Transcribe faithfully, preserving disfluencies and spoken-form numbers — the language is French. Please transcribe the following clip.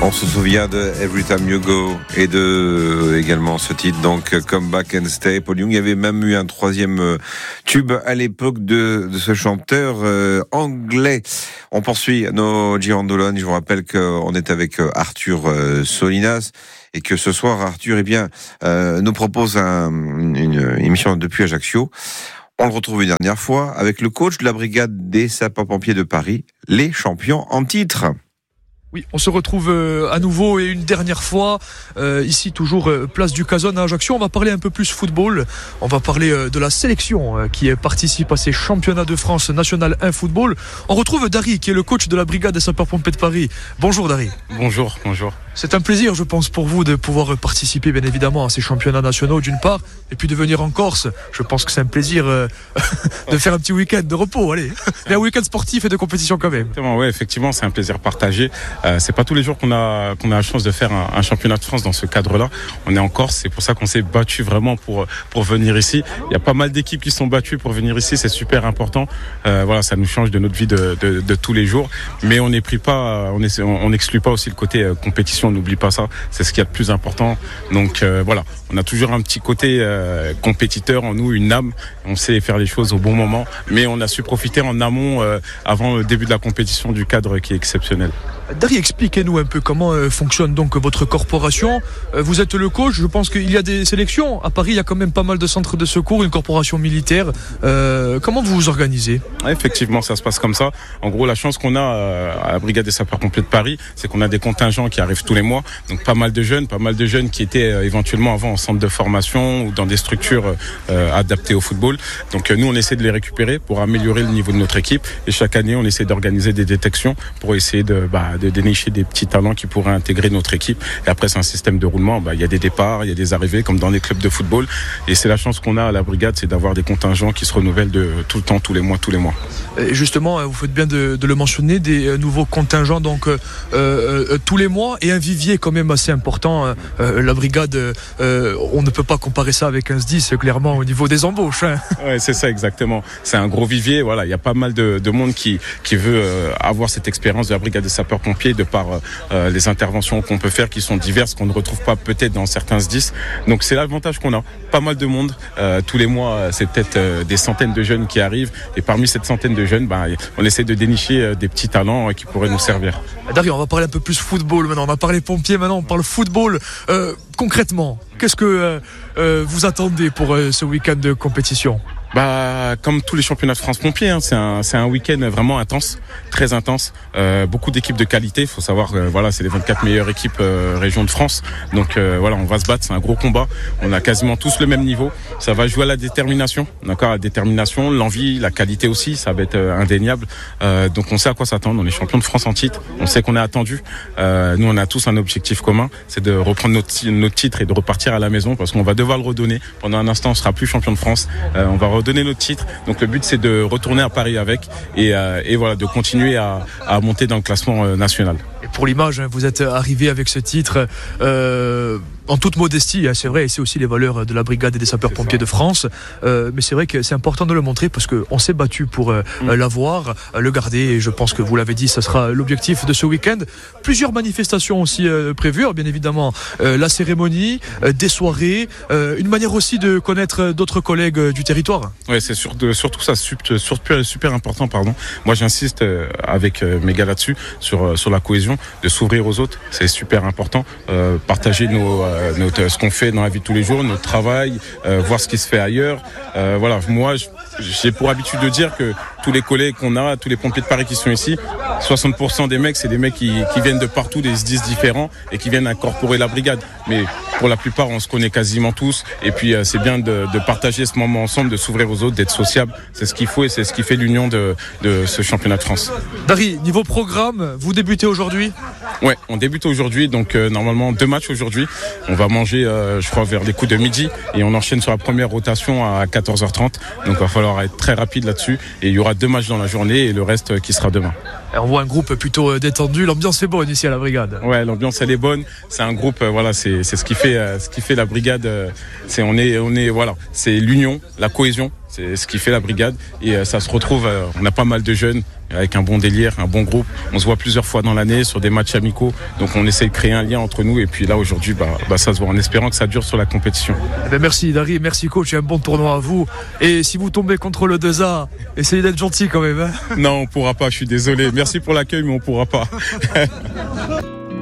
On se souvient de Every Time You Go et de également ce titre, donc Come Back and Stay. Paul Young, il y avait même eu un troisième tube à l'époque de, de ce chanteur euh, anglais. On poursuit nos Girandolone. Je vous rappelle qu'on est avec Arthur euh, Solinas et que ce soir, Arthur, eh bien, euh, nous propose un, une, une émission depuis Ajaccio. On le retrouve une dernière fois avec le coach de la brigade des sapeurs-pompiers de Paris, les champions en titre. Oui, on se retrouve euh, à nouveau et une dernière fois euh, ici toujours euh, place du Cazone à Ajaccio. On va parler un peu plus football. On va parler euh, de la sélection euh, qui participe à ces championnats de France National un football. On retrouve Dari qui est le coach de la brigade des sapeurs-pompiers de Paris. Bonjour Dari. Bonjour, bonjour. C'est un plaisir, je pense, pour vous de pouvoir participer bien évidemment à ces championnats nationaux d'une part et puis de venir en Corse. Je pense que c'est un plaisir euh, de faire un petit week-end de repos, allez. Mais un week-end sportif et de compétition quand même. Oui, effectivement, c'est un plaisir partagé. Euh, c'est pas tous les jours qu'on a qu'on a la chance de faire un, un championnat de France dans ce cadre-là. On est en Corse, c'est pour ça qu'on s'est battu vraiment pour pour venir ici. Il y a pas mal d'équipes qui sont battues pour venir ici, c'est super important. Euh, voilà, ça nous change de notre vie de, de, de tous les jours. Mais on n'est pris pas, on est, on n'exclut pas aussi le côté euh, compétition. On n'oublie pas ça, c'est ce qu'il y a de plus important. Donc euh, voilà, on a toujours un petit côté euh, compétiteur en nous, une âme. On sait faire les choses au bon moment, mais on a su profiter en amont euh, avant le début de la compétition du cadre qui est exceptionnel. Dari, expliquez-nous un peu comment euh, fonctionne donc votre corporation. Euh, vous êtes le coach, je pense qu'il y a des sélections. À Paris, il y a quand même pas mal de centres de secours, une corporation militaire. Euh, comment vous vous organisez ? Effectivement, ça se passe comme ça. En gros, la chance qu'on a euh, à la brigade des sapeurs-pompiers de Paris, c'est qu'on a des contingents qui arrivent tous les mois. Donc pas mal de jeunes, pas mal de jeunes qui étaient euh, éventuellement avant en centre de formation ou dans des structures euh, adaptées au football. Donc euh, nous, on essaie de les récupérer pour améliorer le niveau de notre équipe. Et chaque année, on essaie d'organiser des détections pour essayer de, bah, de dénicher des petits talents qui pourraient intégrer notre équipe. Et après, c'est un système de roulement. Bah, il y a des départs, il y a des arrivées, comme dans les clubs de football. Et c'est la chance qu'on a à la brigade, c'est d'avoir des contingents qui se renouvellent de tout le temps, tous les mois, tous les mois. Et justement, vous faites bien de, de le mentionner, des nouveaux contingents donc euh, euh, tous les mois et un vivier quand même assez important. Euh, la brigade, euh, on ne peut pas comparer ça avec un S D I S, clairement, au niveau des embauches. Hein. Ouais, c'est ça exactement. C'est un gros vivier. Voilà, il y a pas mal de, de monde qui qui veut euh, avoir cette expérience de la brigade des sapeurs-pompiers de par euh, les interventions qu'on peut faire qui sont diverses, qu'on ne retrouve pas peut-être dans certains S D I S. Donc c'est l'avantage qu'on a. Pas mal de monde. Euh, tous les mois, c'est peut-être euh, des centaines de jeunes qui arrivent. Et parmi cette centaine de jeunes, bah, on essaie de dénicher euh, des petits talents euh, qui pourraient nous servir. Dari, on va parler un peu plus football maintenant. On a parlé pompiers, maintenant on parle football. Euh, concrètement, qu'est-ce que euh, euh, vous attendez pour euh, ce week-end de compétition ? Bah, comme tous les championnats de France pompiers, hein, c'est un c'est un week-end vraiment intense, très intense. Euh, beaucoup d'équipes de qualité. Il faut savoir, euh, voilà, c'est les vingt-quatre meilleures équipes euh, région de France. Donc euh, voilà, on va se battre. C'est un gros combat. On a quasiment tous le même niveau. Ça va jouer à la détermination, d'accord, la détermination, l'envie, la qualité aussi. Ça va être euh, indéniable. Euh, donc on sait à quoi s'attendre. On est champion de France en titre. On sait qu'on est attendu. Euh, nous, on a tous un objectif commun, c'est de reprendre notre notre titre et de repartir à la maison parce qu'on va devoir le redonner. Pendant un instant, on sera plus champion de France. Euh, on va donner notre titre, donc le but c'est de retourner à Paris avec et, euh, et voilà, de continuer à, à monter dans le classement euh, national. Et pour l'image, vous êtes arrivé avec ce titre euh, en toute modestie, hein, c'est vrai, et c'est aussi les valeurs de la brigade et des sapeurs-pompiers de France, euh, mais c'est vrai que c'est important de le montrer parce qu'on s'est battu pour euh, mmh. l'avoir, le garder, et je pense que vous l'avez dit, ça sera l'objectif de ce week-end. Plusieurs manifestations aussi euh, prévues, bien évidemment, euh, la cérémonie, euh, des soirées, euh, une manière aussi de connaître d'autres collègues euh, du territoire. Oui, c'est sur, de, surtout ça, super, super, super important, pardon. Moi j'insiste euh, avec euh, mes gars là-dessus, sur, euh, sur la cohésion, de s'ouvrir aux autres, c'est super important, euh, partager nos, euh, notre, ce qu'on fait dans la vie de tous les jours, notre travail, euh, voir ce qui se fait ailleurs. Euh, voilà, moi j'ai pour habitude de dire que tous les collègues qu'on a, tous les pompiers de Paris qui sont ici, soixante pour cent des mecs, c'est des mecs qui, qui viennent de partout, des S D I S différents et qui viennent incorporer la brigade. Mais pour la plupart, on se connaît quasiment tous. Et puis, euh, c'est bien de, de partager ce moment ensemble, de s'ouvrir aux autres, d'être sociable. C'est ce qu'il faut et c'est ce qui fait l'union de, de ce championnat de France. Dari, niveau programme, vous débutez aujourd'hui ? Ouais, on débute aujourd'hui. Donc, euh, normalement, deux matchs aujourd'hui. On va manger, euh, je crois, vers les coups de midi. Et on enchaîne sur la première rotation à quatorze heures trente. Donc, il va falloir être très rapide là-dessus. Et il y aura deux matchs dans la journée et le reste qui sera demain. Et on voit un groupe plutôt détendu. L'ambiance est bonne ici à la brigade. Ouais, l'ambiance elle est bonne. C'est un groupe, euh, voilà, c'est c'est ce qui fait, euh, ce qui fait la brigade. Euh, c'est on est, on est, voilà, c'est l'union, la cohésion. C'est ce qui fait la brigade et euh, ça se retrouve, euh, on a pas mal de jeunes avec un bon délire, un bon groupe. On se voit plusieurs fois dans l'année sur des matchs amicaux. Donc on essaie de créer un lien entre nous et puis là aujourd'hui, bah, bah, ça se voit en espérant que ça dure sur la compétition. Eh bien, merci Dari, merci coach et un bon tournoi à vous. Et si vous tombez contre le deux A, essayez d'être gentil quand même. Hein. Non, on pourra pas, je suis désolé. Merci pour l'accueil mais on pourra pas.